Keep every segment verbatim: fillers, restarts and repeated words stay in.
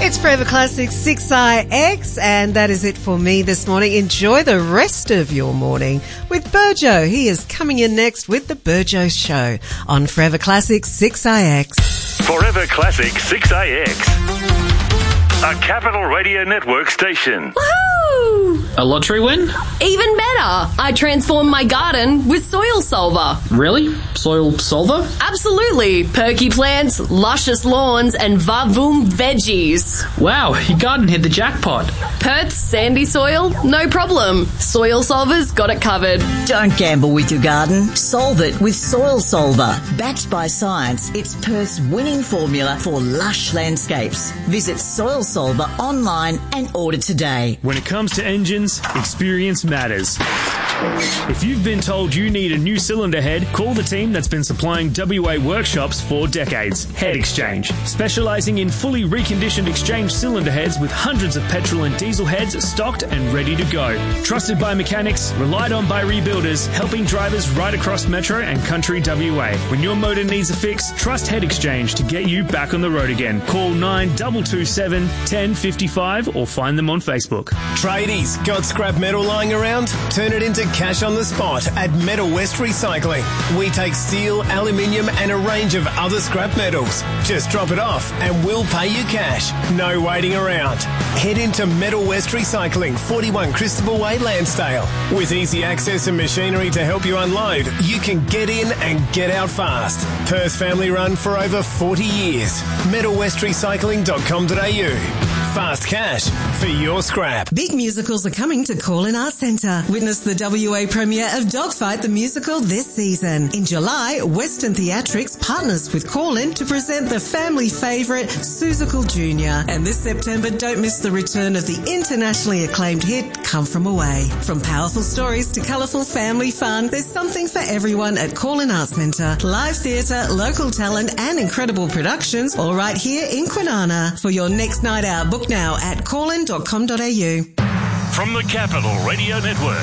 It's Forever Classic six I X, and that is it for me this morning. Enjoy the rest of your morning with Burjo. He is coming in next with the Burjo Show on Forever Classic six I X. Forever Classic six I X. A Capital Radio Network station. Woohoo! A lottery win? Even better. I transformed my garden with Soil Solver. Really? Soil Solver? Absolutely. Perky plants, luscious lawns, and vavoom veggies. Wow, your garden hit the jackpot. Perth's sandy soil? No problem. Soil Solver's got it covered. Don't gamble with your garden. Solve it with Soil Solver. Backed by science, it's Perth's winning formula for lush landscapes. Visit Soil Solver online and order today. When it comes to engines, experience matters. If you've been told you need a new cylinder head, call the team that's been supplying W A workshops for decades, Head Exchange. Specialising in fully reconditioned exchange cylinder heads with hundreds of petrol and diesel heads stocked and ready to go. Trusted by mechanics, relied on by rebuilders, helping drivers right across Metro and Country W A. When your motor needs a fix, trust Head Exchange to get you back on the road again. Call nine two two seven, one zero five five or find them on Facebook. Tradies, got scrap metal lying around? Turn it into cash on the spot at Metal West Recycling. We take steel, aluminium and a range of other scrap metals. Just drop it off and we'll pay you cash. No waiting around. Head into Metal West Recycling, forty-one Christopher Way, Lansdale. With easy access and machinery to help you unload, you can get in and get out fast. Perth family run for over forty years. metal west recycling dot com dot a u. Fast cash for your scrap. Big musicals are coming to Call-In Arts Centre. Witness the W A premiere of Dogfight the Musical this season. In July, Western Theatrics partners with Call-In to present the family favourite Seussical Junior And this September, don't miss the return of the internationally acclaimed hit Come From Away. From powerful stories to colourful family fun, there's something for everyone at Call-In Arts Centre. Live theatre, local talent and incredible productions all right here in Kwinana. For your next night out, book now at callin dot com dot a u. From the Capital Radio Network,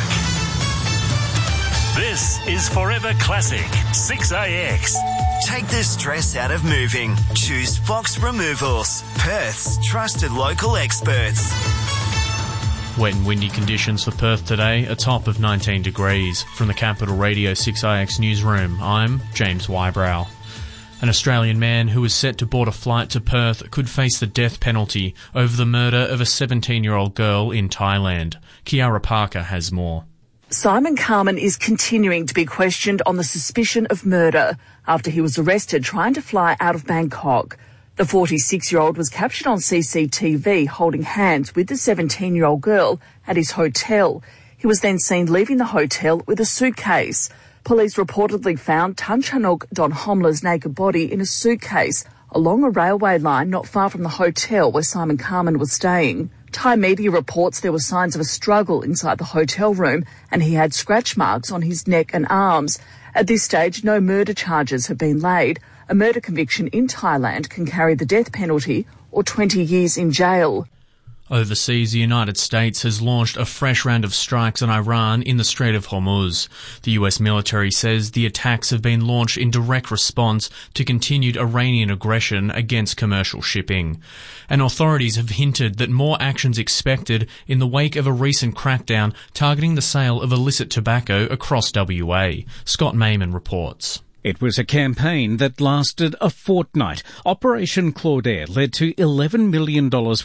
this is Forever Classic six I X. Take the stress out of moving. Choose Fox Removals, Perth's trusted local experts. Wet and windy conditions for Perth today, a top of nineteen degrees. From the Capital Radio six I X newsroom, I'm James Wybrow. An Australian man who was set to board a flight to Perth could face the death penalty over the murder of a seventeen-year-old girl in Thailand. Kiara Parker has more. Simon Carman is continuing to be questioned on the suspicion of murder after he was arrested trying to fly out of Bangkok. The forty-six-year-old was captured on C C T V holding hands with the seventeen-year-old girl at his hotel. He was then seen leaving the hotel with a suitcase. Police reportedly found Tan Chanuk Don Homler's naked body in a suitcase along a railway line not far from the hotel where Simon Carman was staying. Thai media reports there were signs of a struggle inside the hotel room and he had scratch marks on his neck and arms. At this stage, no murder charges have been laid. A murder conviction in Thailand can carry the death penalty or twenty years in jail. Overseas, the United States has launched a fresh round of strikes on Iran in the Strait of Hormuz. The U S military says the attacks have been launched in direct response to continued Iranian aggression against commercial shipping. And authorities have hinted that more actions expected in the wake of a recent crackdown targeting the sale of illicit tobacco across W A. Scott Mayman reports. It was a campaign that lasted a fortnight. Operation Claudette led to eleven million dollars